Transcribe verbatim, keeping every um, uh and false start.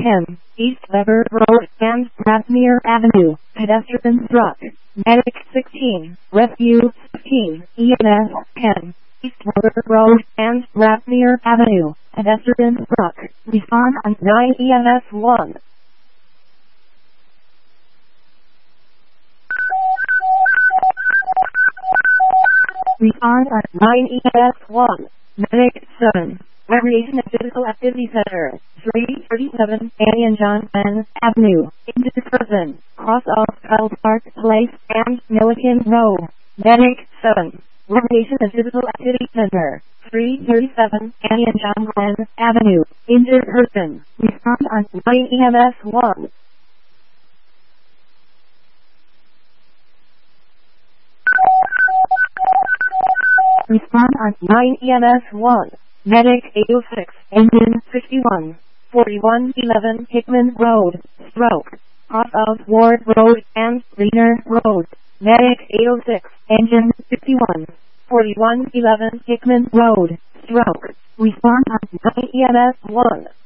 ten, East Weber Road and Grasmere Avenue, pedestrian struck. Medic sixteen, Rescue fifteen, E M S ten, East Weber Road and Grasmere Avenue, pedestrian struck. Respond on nine E M S one. Respond on nine E M S one. Medic seven. Recreation and Physical Activity Center, three thirty-seven Annie John Glenn Avenue, Injured Person, cross off Kyle Park Place and Milliken Road. Medic seven. Recreation and Physical Activity Center, three thirty-seven Annie John Glenn Avenue, Injured Person. Respond on nine E M S one. Respond on nine E M S one. Medic eight oh six, Engine fifty-one, forty-one eleven Hickman Road, stroke, cross of Ward Road and Greener Road. Medic eight oh six, Engine fifty-one, forty-one eleven Hickman Road, stroke. Respond on nine E M S one.